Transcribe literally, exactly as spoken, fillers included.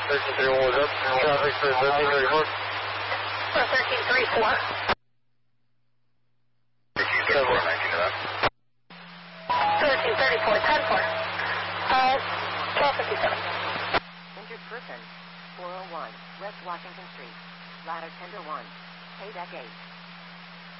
thirteen thirty-one was up. Traffic for thirteen thirty-four. thirteen thirty-four. thirteen thirty-four, nineteen to that. thirteen thirty-four, ten four. Uh, twelve fifty-seven. Injured person, four oh one, West Washington Street. Ladder tender one. Payback eight.